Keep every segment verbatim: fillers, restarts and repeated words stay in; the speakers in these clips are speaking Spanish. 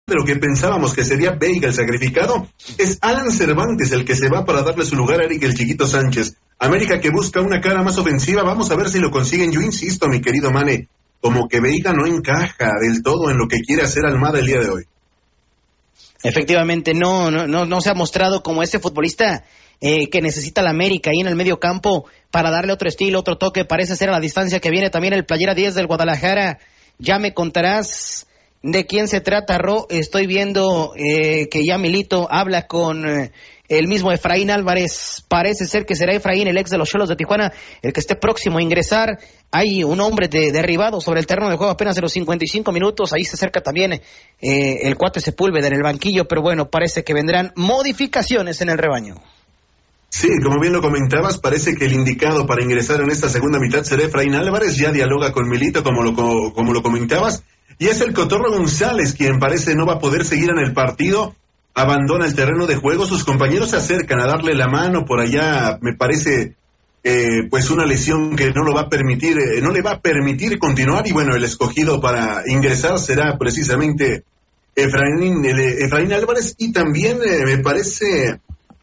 de lo que pensábamos que sería Veiga el sacrificado, es Alan Cervantes el que se va para darle su lugar a Eric el Chiquito Sánchez. América que busca una cara más ofensiva, vamos a ver si lo consiguen. Yo insisto, mi querido Mane, como que Veiga no encaja del todo en lo que quiere hacer Almada el día de hoy. Efectivamente, no, no, no, no se ha mostrado como ese futbolista eh, que necesita la América ahí en el medio campo para darle otro estilo, otro toque. Parece ser a la distancia que viene también el playera diez del Guadalajara. Ya me contarás de quién se trata, Ro. Estoy viendo eh, que ya Milito habla con eh, el mismo Efraín Álvarez. Parece ser que será Efraín, el ex de los Xolos de Tijuana, el que esté próximo a ingresar. Hay un hombre de, derribado sobre el terreno de juego apenas de los cincuenta y cinco minutos. Ahí se acerca también eh, el cuate Sepúlveda en el banquillo, pero bueno, parece que vendrán modificaciones en el rebaño. Sí, como bien lo comentabas, parece que el indicado para ingresar en esta segunda mitad será Efraín Álvarez. Ya dialoga con Milito, como lo, como lo comentabas. Y es el Cotorro González quien parece no va a poder seguir en el partido. Abandona el terreno de juego. Sus compañeros se acercan a darle la mano. Por allá me parece eh, pues una lesión que no lo va a permitir, eh, no le va a permitir continuar. Y bueno, el escogido para ingresar será precisamente Efraín, el, Efraín Álvarez. Y también eh, me parece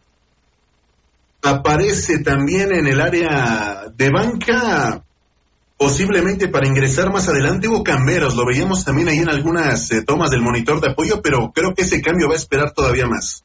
aparece también en el área de banca, posiblemente para ingresar más adelante, Hugo Camberos. Lo veíamos también ahí en algunas eh, tomas del monitor de apoyo, pero creo que ese cambio va a esperar todavía más.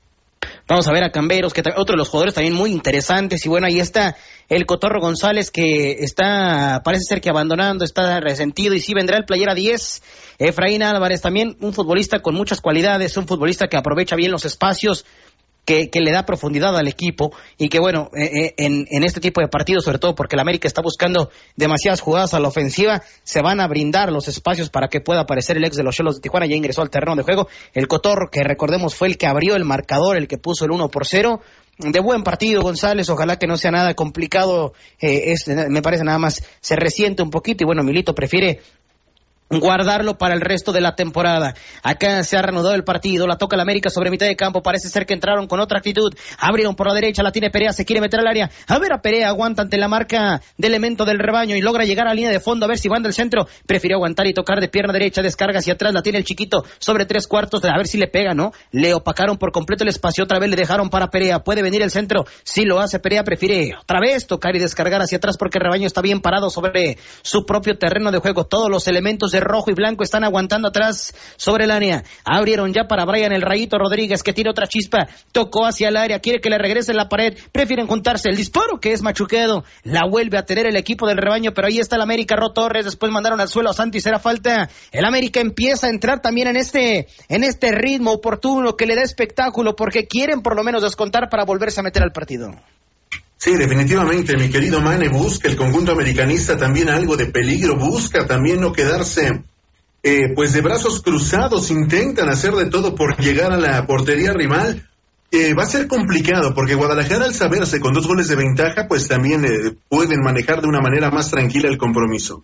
Vamos a ver a Camberos, que otro de los jugadores también muy interesantes. Y bueno, ahí está el Cotorro González, que está, parece ser que abandonando, está resentido. Y sí vendrá el playera diez, Efraín Álvarez, también un futbolista con muchas cualidades, un futbolista que aprovecha bien los espacios, Que, que le da profundidad al equipo y que bueno, eh, en, en este tipo de partidos, sobre todo porque el América está buscando demasiadas jugadas a la ofensiva, se van a brindar los espacios para que pueda aparecer el ex de los Xolos de Tijuana. Ya ingresó al terreno de juego el Cotorro, que recordemos fue el que abrió el marcador, el que puso el uno por cero. De buen partido González, ojalá que no sea nada complicado, eh, es, me parece nada más se resiente un poquito y bueno, Milito prefiere guardarlo para el resto de la temporada. Acá se ha reanudado el partido, la toca el América sobre mitad de campo, parece ser que entraron con otra actitud, abrieron por la derecha, la tiene Perea, se quiere meter al área, a ver a Perea, aguanta ante la marca de elemento del rebaño y logra llegar a la línea de fondo, a ver si van del centro, prefirió aguantar y tocar de pierna derecha, descarga hacia atrás, la tiene el Chiquito sobre tres cuartos, a ver si le pega, ¿no? Le opacaron por completo el espacio, otra vez le dejaron para Perea, puede venir el centro, sí lo hace Perea, prefiere otra vez tocar y descargar hacia atrás porque el rebaño está bien parado sobre su propio terreno de juego, todos los elementos de rojo y blanco están aguantando atrás sobre el área, abrieron ya para Brian el Rayito Rodríguez, que tiene otra chispa, tocó hacia el área, quiere que le regrese en la pared, prefieren juntarse, el disparo que es machuqueado, la vuelve a tener el equipo del rebaño, pero ahí está el América, Ro Torres, después mandaron al suelo a Santi, será falta, el América empieza a entrar también en este, en este ritmo oportuno que le da espectáculo, porque quieren por lo menos descontar para volverse a meter al partido. Sí, definitivamente, mi querido Mane, busca el conjunto americanista también algo de peligro, busca también no quedarse Eh, pues de brazos cruzados, intentan hacer de todo por llegar a la portería rival. Eh, va a ser complicado porque Guadalajara, al saberse con dos goles de ventaja, pues también eh, pueden manejar de una manera más tranquila el compromiso.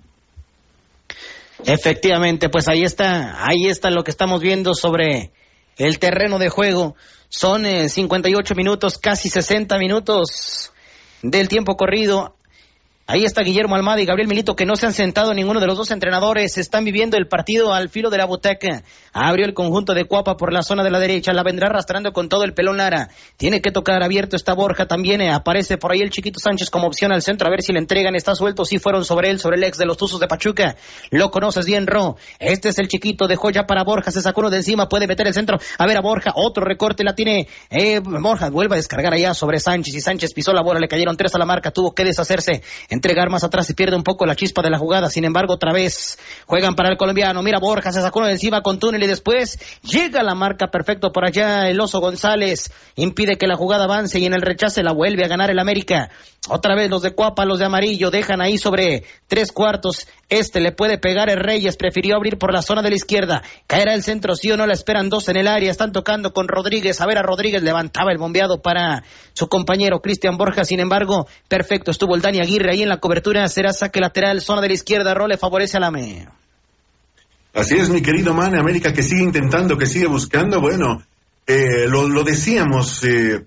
Efectivamente, pues ahí está, ahí está lo que estamos viendo sobre el terreno de juego. Son eh, cincuenta y ocho minutos, casi sesenta minutos del tiempo corrido. Ahí está Guillermo Almada y Gabriel Milito, que no se han sentado ninguno de los dos entrenadores, están viviendo el partido al filo de la butaca. Abrió el conjunto de Cuapa por la zona de la derecha, la vendrá arrastrando con todo el pelón Lara. Tiene que tocar abierto, está Borja también, eh, aparece por ahí el Chiquito Sánchez como opción al centro, a ver si le entregan, está suelto, sí fueron sobre él, sobre el ex de los Tuzos de Pachuca. Lo conoces bien, Ro. Este es el Chiquito, dejó ya para Borja, se sacó uno de encima, puede meter el centro. A ver a Borja, otro recorte la tiene, eh, Borja vuelve a descargar allá sobre Sánchez y Sánchez pisó la bola, le cayeron tres a la marca, tuvo que deshacerse, entregar más atrás y pierde un poco la chispa de la jugada. Sin embargo, otra vez juegan para el colombiano. Mira, Borja se sacó uno de encima con túnel y después llega la marca perfecto por allá. El Oso González impide que la jugada avance y en el rechace la vuelve a ganar el América. Otra vez los de Cuapa, los de amarillo, dejan ahí sobre tres cuartos. Este le puede pegar el Reyes, prefirió abrir por la zona de la izquierda. Caerá el centro, sí o no, la esperan dos en el área. Están tocando con Rodríguez. A ver a Rodríguez, levantaba el bombeado para su compañero Cristian Borja. Sin embargo, perfecto, estuvo el Dani Aguirre ahí en la cobertura. Será saque lateral, zona de la izquierda, Role favorece al A M E. Así es, mi querido Mane, América que sigue intentando, que sigue buscando. Bueno, eh, lo, lo decíamos, eh,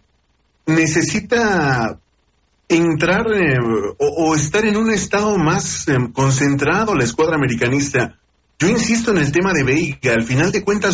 necesita entrar eh, o, o estar en un estado más eh, concentrado la escuadra americanista. Yo insisto en el tema de Veiga, al final de cuentas